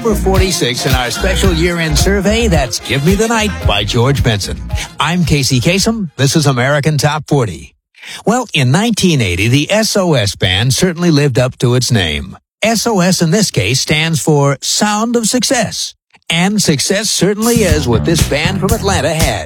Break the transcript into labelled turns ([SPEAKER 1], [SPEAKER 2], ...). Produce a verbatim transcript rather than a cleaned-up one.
[SPEAKER 1] number forty-six in our special year-end survey. That's Give Me the Night by George Benson. I'm Casey Kasem. This is American Top forty. Well, in nineteen eighty, the S O S band certainly lived up to its name. S O S in this case stands for Sound of Success. And success certainly is what this band from Atlanta had.